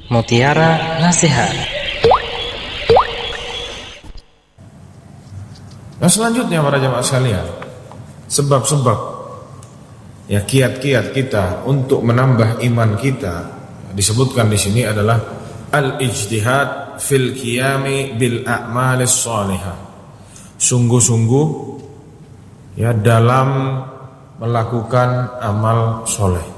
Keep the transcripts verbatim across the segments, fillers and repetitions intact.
Mutiara Nasihat. Nah, selanjutnya para jamaah sekalian, sebab-sebab ya kiat-kiat kita untuk menambah iman kita disebutkan di sini adalah al-ijtihad fil qiyami bil a'malis shalihah. Sungguh-sungguh ya dalam melakukan amal soleh.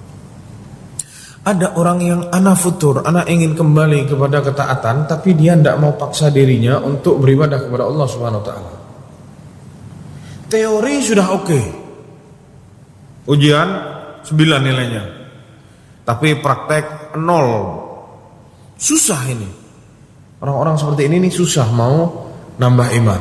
Ada orang yang ana futur, ana ingin kembali kepada ketaatan, tapi dia tidak mau paksa dirinya untuk beribadah kepada Allah Subhanahu Wa Taala. Teori sudah oke, okay. Ujian sembilan nilainya, tapi praktek nol. Susah ini. Orang-orang seperti ini nih susah mau nambah iman.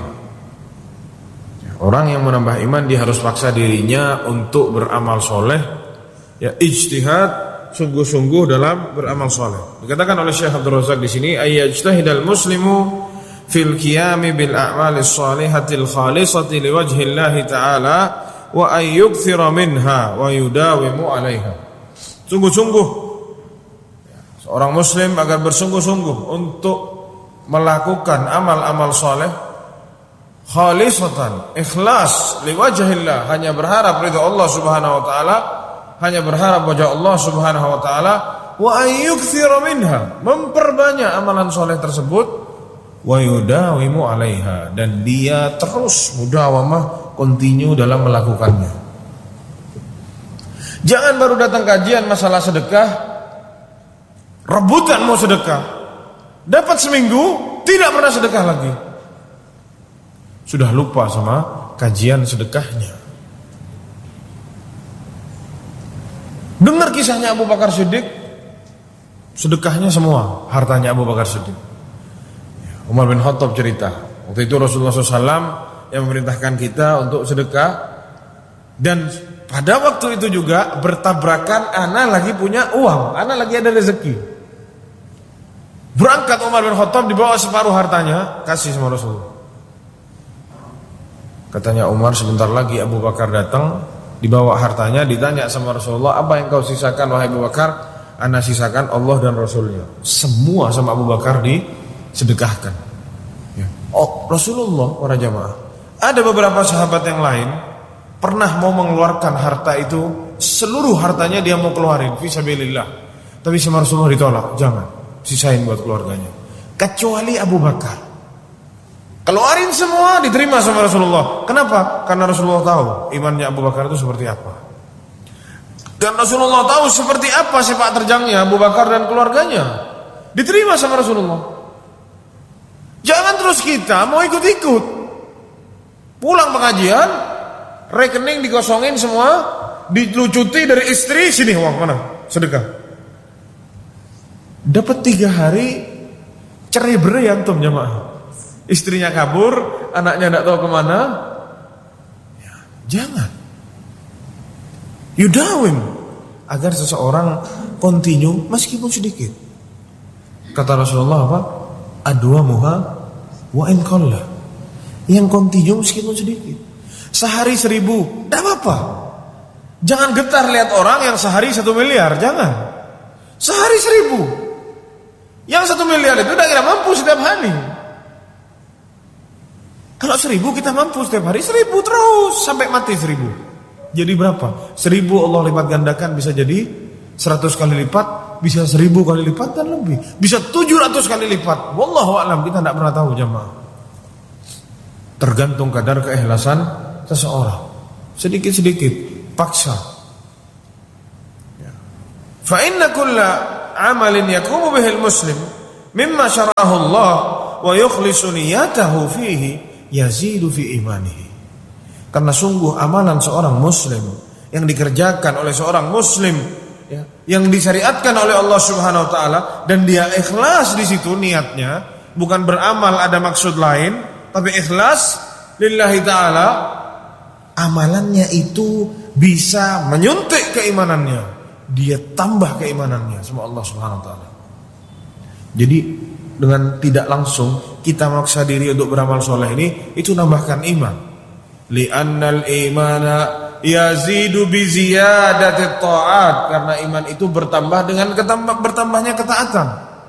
Orang yang menambah iman dia harus paksa dirinya untuk beramal soleh, ya ijtihad, sungguh-sungguh dalam beramal soleh. Dikatakan oleh Syekh Abdul Razak di sini, ayyajtahidal muslimu fil qiyami bil a'malis shalihatil khalisati liwajhillahi ta'ala wa ayyukthira minha wa yudawimu 'alaiha. Sungguh-sungguh seorang muslim agar bersungguh-sungguh untuk melakukan amal-amal soleh khalisatan, ikhlas liwajhillah, hanya berharap ridha Allah Subhanahu wa taala, hanya berharap wajah Allah Subhanahu wa taala, wa ayyukthira minha, memperbanyak amalan soleh tersebut, wa yudawimu 'alaiha, dan dia terus mudawamah, continue dalam melakukannya. Jangan baru datang kajian masalah sedekah, rebutan mau sedekah, dapat seminggu tidak pernah sedekah lagi. Sudah lupa sama kajian sedekahnya. Dengar kisahnya Abu Bakar Siddiq, sedekahnya semua hartanya Abu Bakar Siddiq. Umar bin Khattab cerita, waktu itu Rasulullah shallallahu alaihi wasallam yang memerintahkan kita untuk sedekah, dan pada waktu itu juga bertabrakan, ana lagi punya uang, ana lagi ada rezeki. Berangkat Umar bin Khattab, dibawa separuh hartanya, kasih sama Rasulullah. Katanya Umar, sebentar lagi Abu Bakar datang, dibawa hartanya, ditanya sama Rasulullah, apa yang kau sisakan wahai Abu Bakar? Ana sisakan Allah dan Rasulnya. Semua sama Abu Bakar disedekahkan. Ya. Oh, Rasulullah, para jamaah, ada beberapa sahabat yang lain pernah mau mengeluarkan harta itu, seluruh hartanya dia mau keluarin fisabilillah, tapi sama Rasulullah ditolak, jangan, sisain buat keluarganya. Kecuali Abu Bakar, keluarin semua, diterima sama Rasulullah. Kenapa? Karena Rasulullah tahu imannya Abu Bakar itu seperti apa, dan Rasulullah tahu seperti apa sepak terjangnya Abu Bakar dan keluarganya. Diterima sama Rasulullah. Jangan terus kita mau ikut-ikut, pulang pengajian, rekening dikosongin semua, dilucuti dari istri, sini uang mana, sedekah. Dapat tiga hari cerai berai antum jamaah. Istrinya kabur, anaknya tidak tahu kemana. Ya, jangan. Yudawim, agar seseorang continue meskipun sedikit. Kata Rasulullah apa? Adwa muha wa in qalla. Yang continue meskipun sedikit. Sehari seribu, tidak apa-apa. Jangan getar lihat orang yang sehari satu miliar, jangan. Sehari seribu. Yang satu miliar itu tidak kira mampu setiap hari. Kalau seribu kita mampu setiap hari, seribu terus sampai mati seribu. Jadi berapa? Seribu Allah lipat gandakan bisa jadi seratus kali lipat, bisa seribu kali lipat dan lebih, bisa tujuh ratus kali lipat. Wallahu a'lam, kita tidak pernah tahu jamaah. Tergantung kadar keikhlasan seseorang. Sedikit-sedikit, paksa. Fa inna kulla amalin yaqumu bihil muslim mimma syarahu Allah wa yukhlisu niyatahu fihi yazidu fi imanihi. Karena sungguh amalan seorang muslim yang dikerjakan oleh seorang muslim, ya, yang disyariatkan oleh Allah Subhanahu wa taala, dan dia ikhlas di situ niatnya, bukan beramal ada maksud lain, tapi ikhlas lillahi taala, amalannya itu bisa menyuntik keimanannya, dia tambah keimanannya sama Allah Subhanahu wa taala. Jadi dengan tidak langsung kita maksa diri untuk beramal soleh ini, itu nambahkan iman. Li'annal imana yazidu bi ziyadati ta'at, karena iman itu bertambah dengan ketambah bertambahnya ketaatan.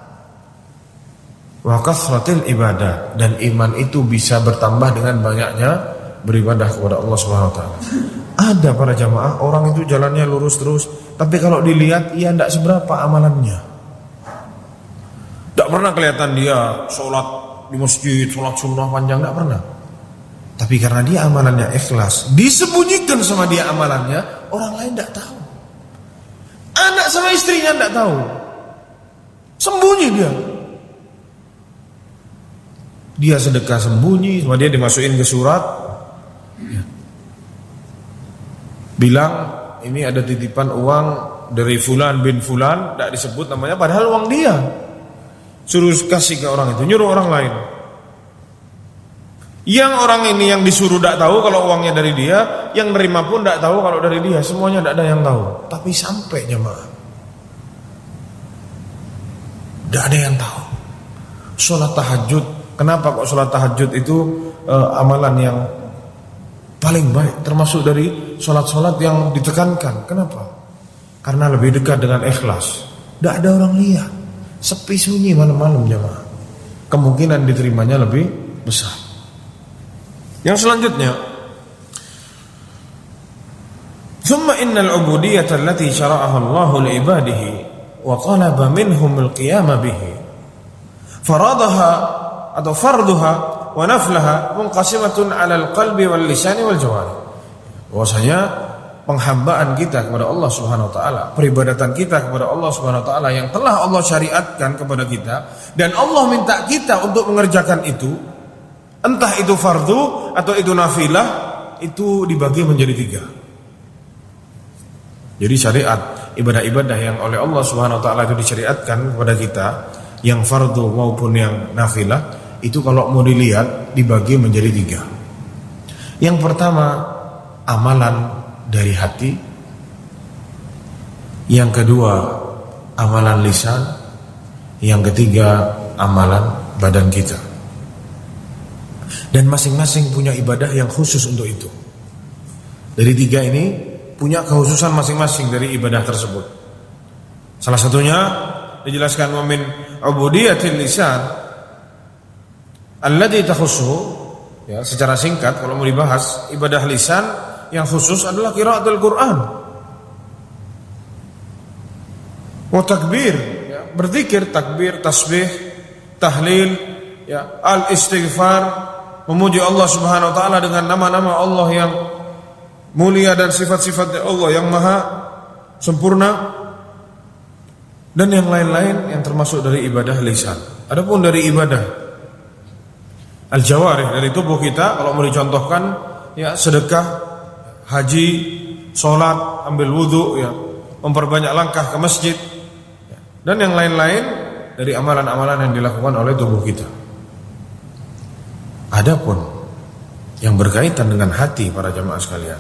Wa kasratil ibadah, dan iman itu bisa bertambah dengan banyaknya beribadah kepada Allah Subhanahu wa taala. Ada para jamaah orang itu jalannya lurus terus, tapi kalau dilihat ia tidak seberapa amalannya. Tidak pernah kelihatan dia sholat di masjid, sholat sunnah panjang, tidak pernah. Tapi karena dia amalannya ikhlas, disembunyikan sama dia amalannya, orang lain tidak tahu. Anak sama istrinya tidak tahu, sembunyi dia. Dia sedekah sembunyi, sama dia dimasukin ke surat, ya. Bilang ini ada titipan uang dari fulan bin fulan, tidak disebut namanya, padahal uang dia. Suruh kasih ke orang itu, nyuruh orang lain. Yang orang ini yang disuruh tidak tahu kalau uangnya dari dia, yang nerima pun tidak tahu kalau dari dia, semuanya tidak ada yang tahu. Tapi sampai jemaah, tidak ada yang tahu. Sholat tahajud, kenapa kok sholat tahajud itu uh, amalan yang paling baik, termasuk dari sholat-sholat yang ditekankan? Kenapa? Karena lebih dekat dengan ikhlas. Tidak ada orang lihat, sepi sunyi malam-malam jemaah, kemungkinan diterimanya lebih besar. Yang selanjutnya, thumma innal ubudiyyata allati syara'aha Allahu li ibadihi wa talaba minhum al-qiyama bihi faradaha atau farduha wa naflaha munqasimatun 'ala al-qalbi wal lisani wal jawarih. Bahwasanya penghambaan kita kepada Allah Subhanahu wa taala, peribadatan kita kepada Allah Subhanahu wa taala yang telah Allah syariatkan kepada kita dan Allah minta kita untuk mengerjakan itu, entah itu fardu atau itu nafilah, itu dibagi menjadi tiga. Jadi syariat ibadah-ibadah yang oleh Allah Subhanahu wa taala itu disyariatkan kepada kita, yang fardu maupun yang nafilah, itu kalau mau dilihat dibagi menjadi tiga. Yang pertama, amalan dari hati. Yang kedua, amalan lisan. Yang ketiga, amalan badan kita. Dan masing-masing punya ibadah yang khusus untuk itu. Dari tiga ini punya kekhususan masing-masing dari ibadah tersebut. Salah satunya dijelaskan wa min ubudiyatil lisan alladzi takhussu, ya, secara singkat kalau mau dibahas, ibadah lisan yang khusus adalah qiraatul Quran. Wa takbir, ya, berzikir, takbir, tasbih, tahlil, ya, al-istighfar, memuji Allah Subhanahu wa taala dengan nama-nama Allah yang mulia dan sifat-sifatnya Allah yang maha sempurna, dan yang lain-lain yang termasuk dari ibadah lisan. Adapun dari ibadah al-jawarih, dari tubuh kita, kalau mau dicontohkan, ya, sedekah, haji, sholat, ambil wudhu, ya, memperbanyak langkah ke masjid, ya, dan yang lain-lain dari amalan-amalan yang dilakukan oleh tubuh kita. Adapun yang berkaitan dengan hati para jamaah sekalian,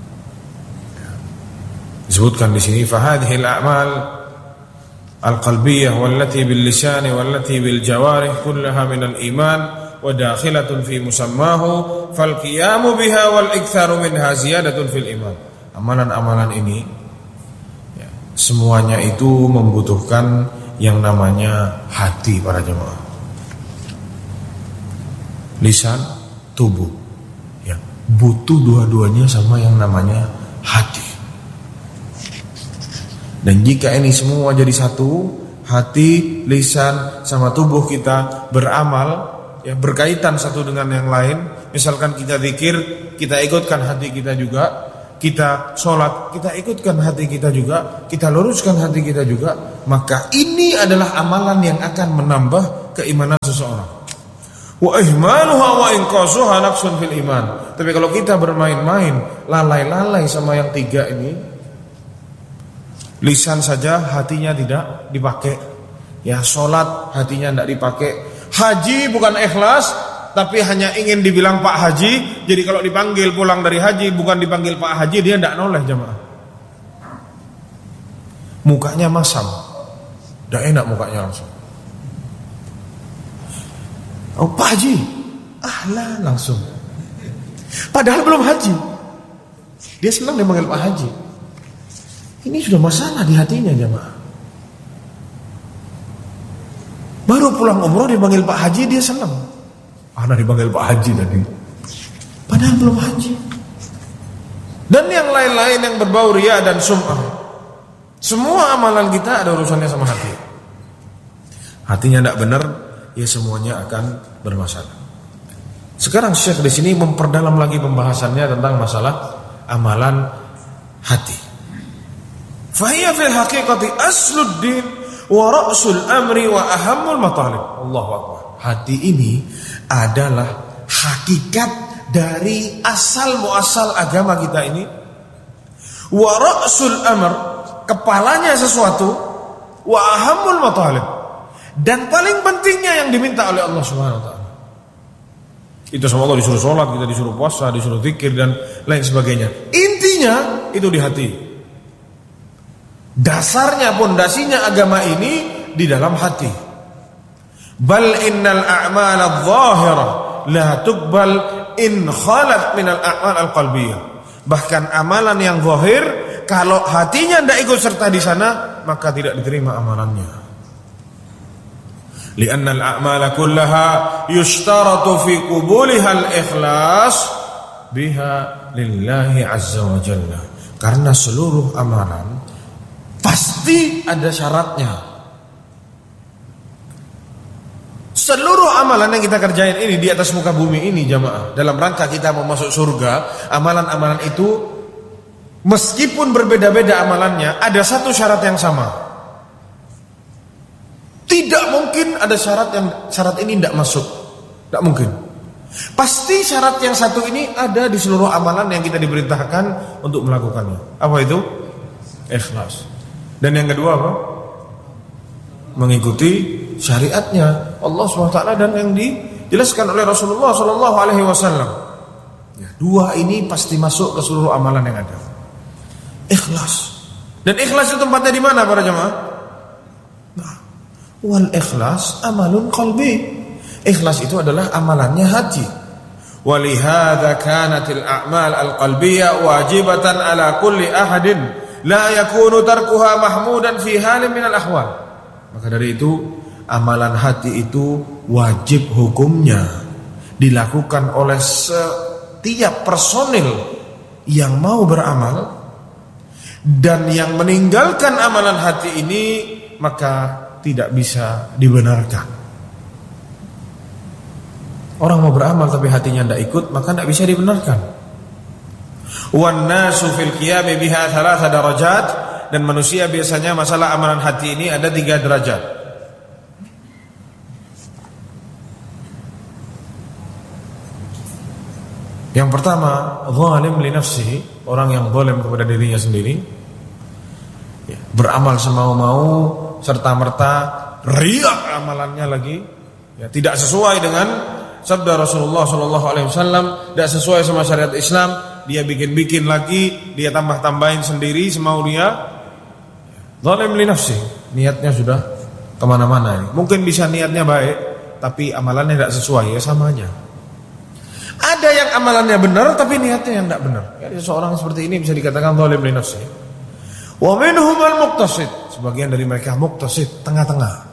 disebutkan di sini fahadhil a'mal al-qalbiyah wallati bil lisani wallati bil jawarih kullaha minal iman wa dakhilatun fi musammahu fal qiyamu biha wal iktsaru minha ziyadatun fil iman. Amalan-amalan ini, ya, semuanya itu membutuhkan yang namanya hati para jemaah. Lisan, tubuh, ya, butuh dua-duanya sama yang namanya hati. Dan jika ini semua jadi satu, hati, lisan, sama tubuh kita beramal, ya, berkaitan satu dengan yang lain. Misalkan kita zikir, kita ikutkan hati kita juga. Kita sholat, kita ikutkan hati kita juga. Kita luruskan hati kita juga. Maka ini adalah amalan yang akan menambah keimanan seseorang. Wa ihmaluha wa inqasuha naqsun fil iman. Tapi kalau kita bermain-main, lalai-lalai sama yang tiga ini, lisan saja hatinya tidak dipakai, ya, sholat hatinya tidak dipakai, haji bukan ikhlas tapi hanya ingin dibilang Pak Haji. Jadi kalau dipanggil pulang dari haji bukan dipanggil Pak Haji, dia tidak noleh jemaah. Mukanya masam, tidak enak mukanya langsung. Oh Pak Haji, ahlan langsung. Padahal belum haji. Dia senang dipanggil Pak Haji. Ini sudah masalah di hatinya jemaah. Baru pulang umroh dipanggil Pak Haji, dia senang. Ana dipanggil Pak Haji tadi. Padahal belum haji. Dan yang lain-lain yang berbau riya dan sum'ah. Semua amalan kita ada urusannya sama hati. Hatinya tidak benar, ya semuanya akan bermasalah. Sekarang Syekh di sini memperdalam lagi pembahasannya tentang masalah amalan hati. Fahiya fil haqiqati asluddin wa ra'sul amri wa ahammul matalib. Allahu akbar. Hati ini adalah hakikat dari asal muasal agama kita ini. Wa ra'sul amr, kepalanya sesuatu, wa ahammul matalib, dan paling pentingnya yang diminta oleh Allah Subhanahu wa taala. Itu sama Allah disuruh sholat, kita disuruh puasa, disuruh zikir dan lain sebagainya. Intinya itu di hati. Dasarnya, pondasinya agama ini di dalam hati. Bal innal a'mal adh-dhahirah la tuqbal in khalat minal a'mal al-qalbiyah. Bahkan amalan yang zahir, kalau hatinya tidak ikut serta di sana, maka tidak diterima amalannya. Lianna al-a'mal kullaha yushtaratu fi qubuliha al-ikhlas biha lillahi azza wa jalla. Karena seluruh amalan pasti ada syaratnya. Seluruh amalan yang kita kerjain ini di atas muka bumi ini jamaah, dalam rangka kita mau masuk surga, amalan-amalan itu meskipun berbeda-beda amalannya, ada satu syarat yang sama. Tidak mungkin ada syarat yang syarat ini tidak masuk. Tidak mungkin. Pasti syarat yang satu ini ada di seluruh amalan yang kita diperintahkan untuk melakukannya. Apa itu? Ikhlas. Dan yang kedua apa? Mengikuti syariatnya Allah subhanahu wa taala dan yang dijelaskan oleh Rasulullah sallallahu alaihi wasallam. Dua ini pasti masuk ke seluruh amalan yang ada. Ikhlas. Dan ikhlas itu tempatnya di mana para jemaah? Nah, wal ikhlas amalun qalbi. Ikhlas itu adalah amalannya hati. Walihada kanatil a'mal al-qalbiyah wajibatan ala kulli ahadin la yakunu tarkuha mahmudan fi halin minal ahwal. Maka dari itu amalan hati itu wajib hukumnya dilakukan oleh setiap personil yang mau beramal, dan yang meninggalkan amalan hati ini maka tidak bisa dibenarkan. Orang mau beramal tapi hatinya tidak ikut, maka tidak bisa dibenarkan. Wan nasu fil qiyami biha thalatha darajat, dan manusia biasanya masalah amalan hati ini ada tiga derajat. Yang pertama, zalim li nafsihi, orang yang zalim kepada dirinya sendiri, ya, beramal semau-mau serta merta riya amalannya lagi, ya, tidak sesuai dengan sabda Rasulullah Shallallahu Alaihi Wasallam, tidak sesuai sama syariat Islam, dia bikin-bikin lagi, dia tambah-tambahin sendiri semau dia. Zalim li nafsi, niatnya sudah kemana-mana ini. Mungkin bisa niatnya baik, tapi amalannya tidak sesuai, ya samanya. Ada yang amalannya benar, tapi niatnya yang tidak benar. Ya, seorang seperti ini bisa dikatakan zalim li nafsi. Wa minhum al-muqtasid, sebagian dari mereka muqtasid, tengah-tengah.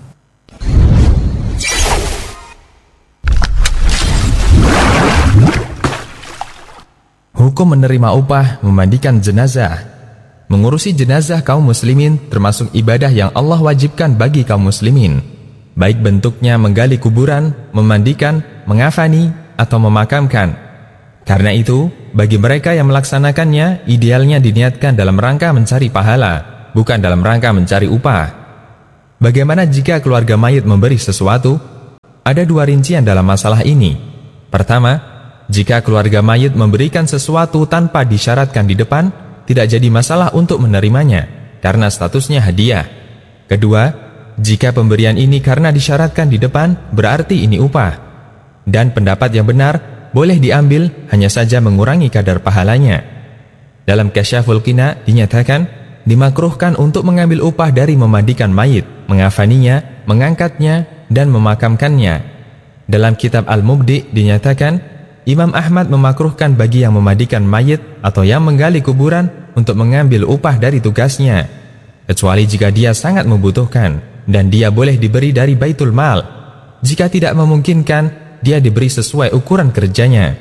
Hukum menerima upah memandikan jenazah. Mengurusi jenazah kaum muslimin termasuk ibadah yang Allah wajibkan bagi kaum muslimin, baik bentuknya menggali kuburan, memandikan, mengafani, atau memakamkan. Karena itu, bagi mereka yang melaksanakannya, idealnya diniatkan dalam rangka mencari pahala, bukan dalam rangka mencari upah. Bagaimana jika keluarga mayit memberi sesuatu? Ada dua rincian dalam masalah ini. Pertama, jika keluarga mayit memberikan sesuatu tanpa disyaratkan di depan, tidak jadi masalah untuk menerimanya, karena statusnya hadiah. Kedua, jika pemberian ini karena disyaratkan di depan, berarti ini upah. Dan pendapat yang benar, boleh diambil, hanya saja mengurangi kadar pahalanya. Dalam Kasyaful Qina dinyatakan, dimakruhkan untuk mengambil upah dari memandikan mayit, mengafaninya, mengangkatnya, dan memakamkannya. Dalam kitab Al-Mubdi dinyatakan, Imam Ahmad memakruhkan bagi yang memandikan mayit atau yang menggali kuburan untuk mengambil upah dari tugasnya, kecuali jika dia sangat membutuhkan, dan dia boleh diberi dari Baitul Mal. Jika tidak memungkinkan, dia diberi sesuai ukuran kerjanya.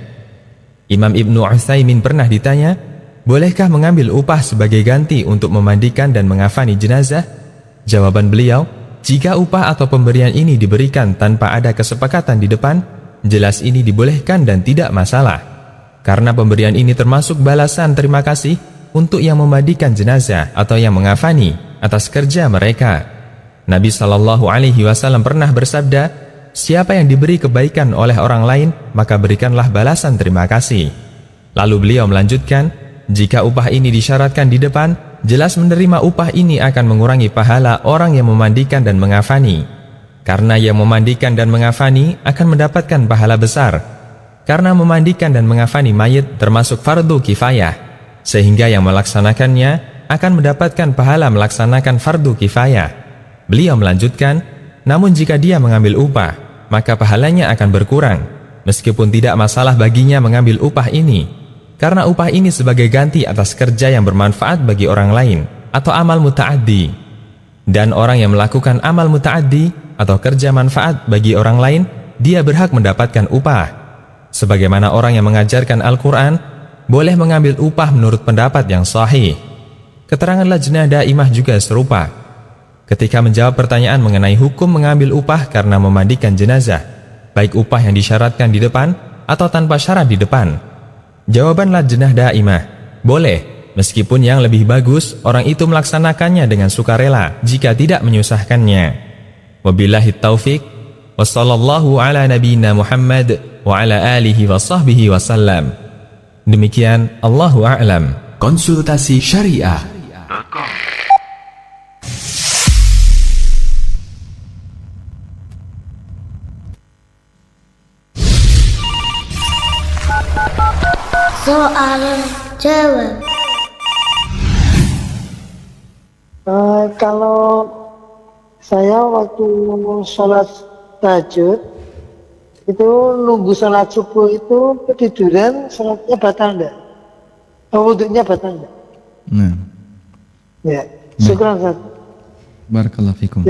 Imam Ibnu Utsaimin pernah ditanya, bolehkah mengambil upah sebagai ganti untuk memandikan dan mengafani jenazah? Jawaban beliau, jika upah atau pemberian ini diberikan tanpa ada kesepakatan di depan, jelas ini dibolehkan dan tidak masalah, karena pemberian ini termasuk balasan terima kasih untuk yang memandikan jenazah atau yang mengafani atas kerja mereka. Nabi Shallallahu Alaihi Wasallam pernah bersabda, siapa yang diberi kebaikan oleh orang lain, maka berikanlah balasan terima kasih. Lalu beliau melanjutkan, jika upah ini disyaratkan di depan, jelas menerima upah ini akan mengurangi pahala orang yang memandikan dan mengafani. Karena yang memandikan dan mengafani akan mendapatkan pahala besar. Karena memandikan dan mengafani mayit termasuk fardu kifayah, sehingga yang melaksanakannya akan mendapatkan pahala melaksanakan fardu kifayah. Beliau melanjutkan, namun jika dia mengambil upah, maka pahalanya akan berkurang, meskipun tidak masalah baginya mengambil upah ini, karena upah ini sebagai ganti atas kerja yang bermanfaat bagi orang lain atau amal muta'addi. Dan orang yang melakukan amal muta'addi atau kerja manfaat bagi orang lain, dia berhak mendapatkan upah. Sebagaimana orang yang mengajarkan Al-Quran boleh mengambil upah menurut pendapat yang sahih. Keterangan Lajnah Daimah juga serupa. Ketika menjawab pertanyaan mengenai hukum mengambil upah karena memandikan jenazah, baik upah yang disyaratkan di depan atau tanpa syarat di depan, jawaban Lajnah Daimah, boleh, meskipun yang lebih bagus orang itu melaksanakannya dengan sukarela jika tidak menyusahkannya. Wabillahi taufik, wa sallallahu ala nabiyina Muhammad wa ala alihi wa sahbihi wasallam. Demikian, Allahu a'lam. Konsultasi Syariah. Soal jawab. Uh, kalau saya waktu sholat tahajud itu nunggu sholat subuh itu ketiduran, sholatnya batal enggak? Wudhunya batal enggak? Nah. Ya, syukur Ustaz. Barakallahu fikum.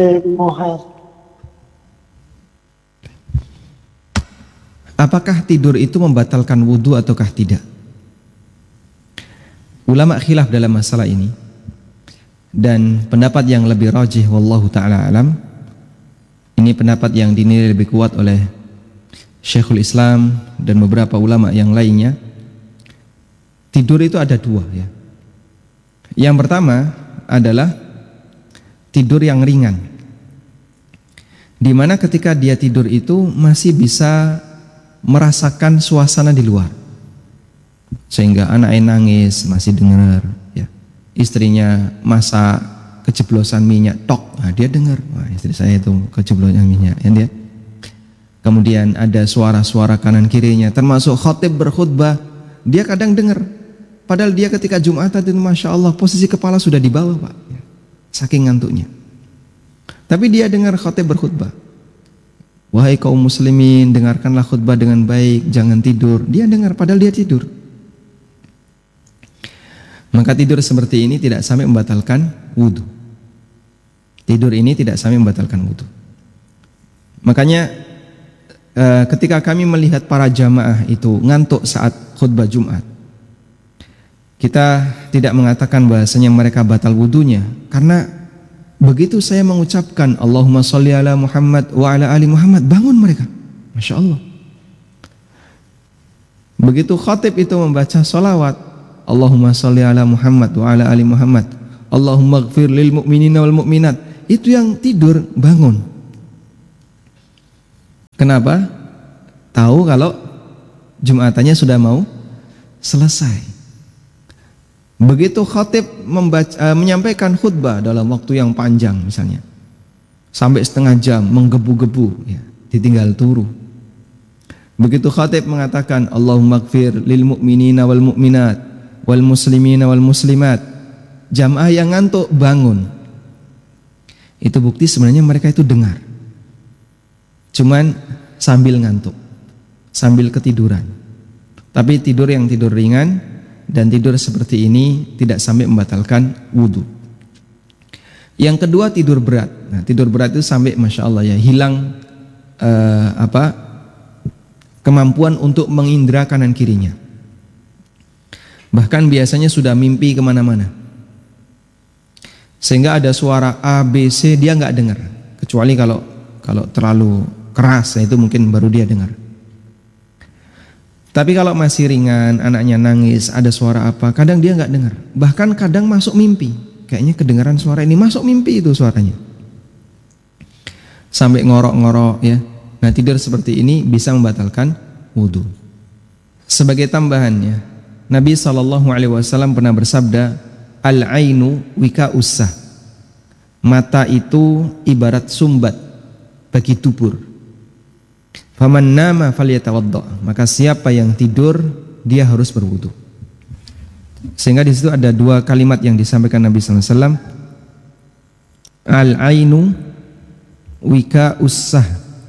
Apakah tidur itu membatalkan wudhu ataukah tidak? Ulama khilaf dalam masalah ini. Dan pendapat yang lebih rajih wallahu ta'ala alam, ini pendapat yang dinilai lebih kuat oleh Syekhul Islam dan beberapa ulama yang lainnya. Tidur itu ada dua ya. Yang pertama adalah tidur yang ringan, di mana ketika dia tidur itu masih bisa merasakan suasana di luar, sehingga anaknya nangis masih dengar ya. Istrinya masak kejeblosan minyak tok, nah dia dengar, wah istri saya itu kejeblosan minyak ya dia. Kemudian ada suara-suara kanan kirinya, termasuk khatib berkhutbah, dia kadang dengar. Padahal dia ketika Jumatan itu masya Allah posisi kepala sudah di bawah pak, saking ngantuknya. Tapi dia dengar khatib berkhutbah, wahai kaum muslimin dengarkanlah khutbah dengan baik, jangan tidur. Dia dengar padahal dia tidur. Maka tidur seperti ini tidak sampai membatalkan wudhu. Tidur ini tidak sampai membatalkan wudhu. Makanya eh, ketika kami melihat para jamaah itu ngantuk saat khutbah Jumat, kita tidak mengatakan bahasanya mereka batal wudhunya, karena begitu saya mengucapkan Allahumma sholli ala Muhammad wa ala ali Muhammad, bangun mereka, masya Allah. Begitu khatib itu membaca sholawat Allahumma sholli ala Muhammad wa ala ali Muhammad, Allahumma ighfir lil mu'minina wal mu'minat, itu yang tidur bangun. Kenapa? Tahu kalau Jumatannya sudah mau selesai. Begitu khatib membaca, uh, menyampaikan khutbah dalam waktu yang panjang misalnya, sampai setengah jam menggebu-gebu ya, ditinggal turu. Begitu khatib mengatakan Allahumma ighfir lil mu'minina wal mu'minat wal muslimina wal muslimat, jamaah yang ngantuk bangun. Itu bukti sebenarnya mereka itu dengar, cuman sambil ngantuk, sambil ketiduran. Tapi tidur yang tidur ringan dan tidur seperti ini tidak sampai membatalkan wudu. Yang kedua tidur berat. Nah, tidur berat itu sampai masya Allah ya hilang uh, apa kemampuan untuk mengindra kanan kirinya. Bahkan biasanya sudah mimpi kemana-mana, sehingga ada suara A, B, C dia nggak dengar, kecuali kalau kalau terlalu keras, itu mungkin baru dia dengar. Tapi kalau masih ringan, anaknya nangis, ada suara apa, kadang dia nggak dengar. Bahkan kadang masuk mimpi, kayaknya kedengaran suara ini, masuk mimpi itu suaranya, sampai ngorok-ngorok ya. Nah, tidur seperti ini bisa membatalkan wudu. Sebagai tambahannya, Nabi shallallahu alaihi wasallam pernah bersabda, al-ainu wika'ussah, mata itu ibarat sumbat bagi dubur. Faman nama falyatawadda, maka siapa yang tidur dia harus berwudu. Sehingga di situ ada dua kalimat yang disampaikan Nabi sallallahu alaihi wasallam, al-ainu wika'ussah,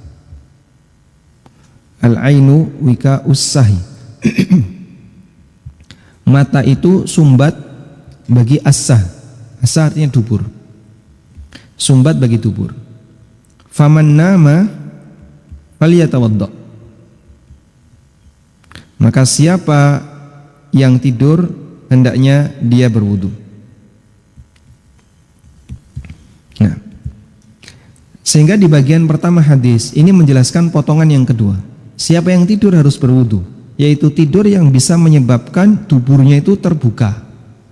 al-ainu wika'ussahi. Mata itu sumbat bagi assah. Assah artinya dubur, sumbat bagi dubur. Faman nama falyatawadda, maka siapa yang tidur hendaknya dia berwudu. Nah, sehingga di bagian pertama hadis ini menjelaskan potongan yang kedua. Siapa yang tidur harus berwudu, yaitu tidur yang bisa menyebabkan tuburnya itu terbuka.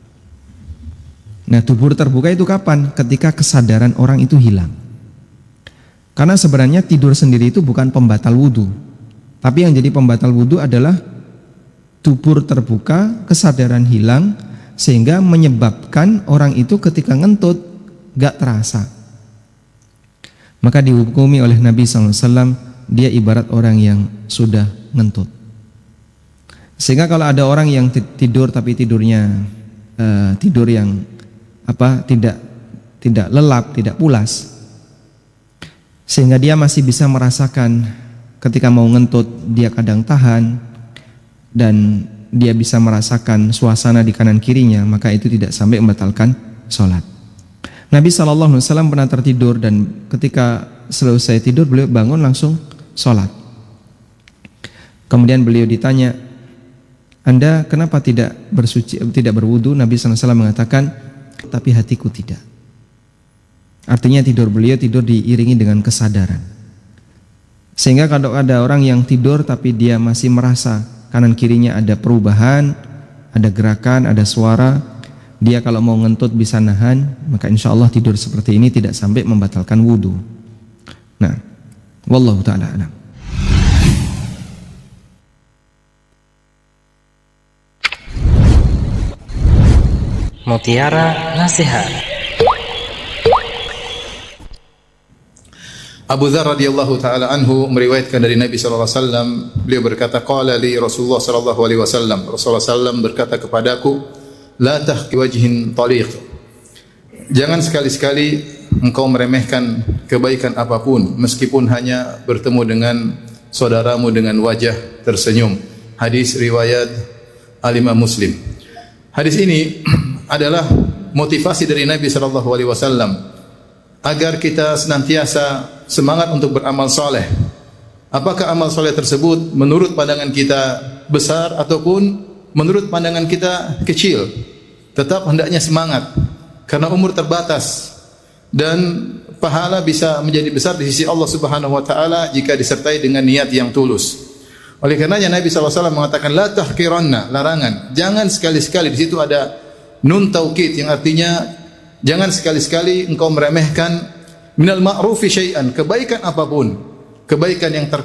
Nah, tubur terbuka itu kapan? Ketika kesadaran orang itu hilang. Karena sebenarnya tidur sendiri itu bukan pembatal wudu, tapi yang jadi pembatal wudu adalah tubur terbuka, kesadaran hilang, sehingga menyebabkan orang itu ketika ngentut gak terasa. Maka dihukumi oleh Nabi shallallahu alaihi wasallam, dia ibarat orang yang sudah ngentut. Sehingga kalau ada orang yang tidur tapi tidurnya uh, tidur yang apa tidak tidak lelap, tidak pulas, sehingga dia masih bisa merasakan ketika mau ngentut dia kadang tahan, dan dia bisa merasakan suasana di kanan kirinya, maka itu tidak sampai membatalkan sholat. Nabi shallallahu alaihi wasallam pernah tertidur, dan ketika selesai tidur beliau bangun langsung sholat. Kemudian beliau ditanya, Anda kenapa tidak bersuci, tidak berwudu? Nabi shallallahu alaihi wasallam mengatakan, tapi hatiku tidak. Artinya tidur beliau tidur diiringi dengan kesadaran. Sehingga kalau ada orang yang tidur tapi dia masih merasa kanan kirinya ada perubahan, ada gerakan, ada suara, dia kalau mau ngentut bisa nahan, maka insya Allah tidur seperti ini tidak sampai membatalkan wudu. Nah, wallahu ta'ala alam. Mutiara Nasihat. Abu Dzar radhiyallahu taala anhu meriwayatkan dari Nabi sallallahu alaihi wasallam, beliau berkata, qala li Rasulullah sallallahu alaihi wasallam, Rasulullah sallallahu alaihi wasallam berkata kepadaku, la tahqi wajhin tariq, jangan sekali-sekali engkau meremehkan kebaikan apapun meskipun hanya bertemu dengan saudaramu dengan wajah tersenyum. Hadis riwayat Al-Imam Muslim. Hadis ini adalah motivasi dari Nabi sallallahu alaihi wasallam agar kita senantiasa semangat untuk beramal soleh. Apakah amal soleh tersebut menurut pandangan kita besar ataupun menurut pandangan kita kecil, tetap hendaknya semangat, karena umur terbatas dan pahala bisa menjadi besar di sisi Allah Subhanahu wa taala jika disertai dengan niat yang tulus. Oleh karenanya Nabi sallallahu alaihi wasallam mengatakan la tahqiranna, larangan. Jangan sekali-sekali, di situ ada nun taukid yang artinya jangan sekali-sekali engkau meremehkan minal ma'rufi syai'an, kebaikan apapun, kebaikan yang terkenal